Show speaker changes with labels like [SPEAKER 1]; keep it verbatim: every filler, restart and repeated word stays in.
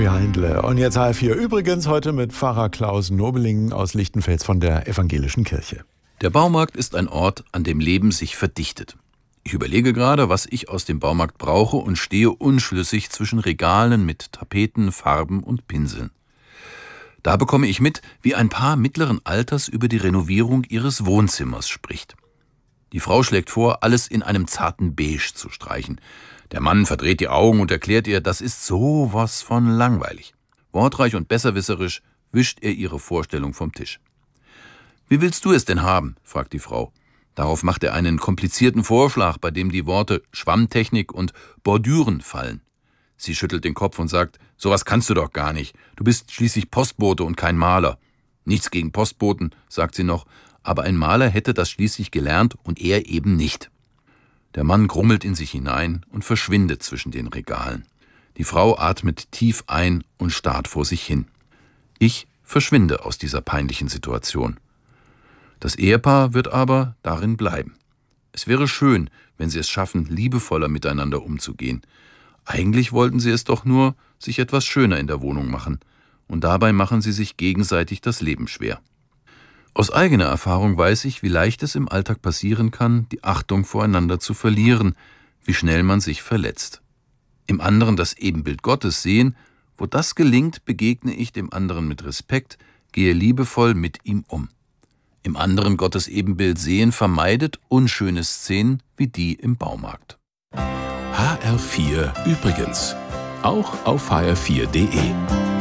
[SPEAKER 1] Tommy Heindle. Und jetzt H R vier übrigens heute mit Pfarrer Klaus Nobeling aus Lichtenfels von der Evangelischen Kirche.
[SPEAKER 2] Der Baumarkt ist ein Ort, an dem Leben sich verdichtet. Ich überlege gerade, was ich aus dem Baumarkt brauche und stehe unschlüssig zwischen Regalen mit Tapeten, Farben und Pinseln. Da bekomme ich mit, wie ein Paar mittleren Alters über die Renovierung ihres Wohnzimmers spricht. Die Frau schlägt vor, alles in einem zarten Beige zu streichen. Der Mann verdreht die Augen und erklärt ihr, das ist sowas von langweilig. Wortreich und besserwisserisch wischt er ihre Vorstellung vom Tisch. »Wie willst du es denn haben?« fragt die Frau. Darauf macht er einen komplizierten Vorschlag, bei dem die Worte Schwammtechnik und Bordüren fallen. Sie schüttelt den Kopf und sagt, sowas kannst du doch gar nicht. Du bist schließlich Postbote und kein Maler. Nichts gegen Postboten, sagt sie noch, aber ein Maler hätte das schließlich gelernt und er eben nicht. Der Mann grummelt in sich hinein und verschwindet zwischen den Regalen. Die Frau atmet tief ein und starrt vor sich hin. Ich verschwinde aus dieser peinlichen Situation. Das Ehepaar wird aber darin bleiben. Es wäre schön, wenn sie es schaffen, liebevoller miteinander umzugehen. Eigentlich wollten sie es doch nur sich etwas schöner in der Wohnung machen. Und dabei machen sie sich gegenseitig das Leben schwer. Aus eigener Erfahrung weiß ich, wie leicht es im Alltag passieren kann, die Achtung voreinander zu verlieren, wie schnell man sich verletzt. Im anderen das Ebenbild Gottes sehen, wo das gelingt, begegne ich dem anderen mit Respekt, gehe liebevoll mit ihm um. Im anderen Gottes Ebenbild sehen vermeidet unschöne Szenen wie die im Baumarkt.
[SPEAKER 3] H R vier übrigens, auch auf h r vier punkt de.